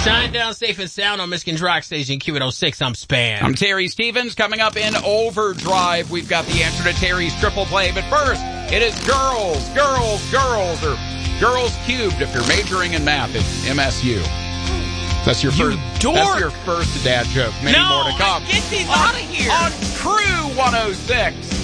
Shine down safe and sound on Michigan's Rock Station, Q106. I'm Span. I'm Terry Stevens. Coming up in Overdrive, we've got the answer to Terry's triple play. But first, it is girls, or girls cubed if you're majoring in math at MSU. That's your first. Dork. That's your first dad joke. Many more to come. Get these out of here on Crew 106.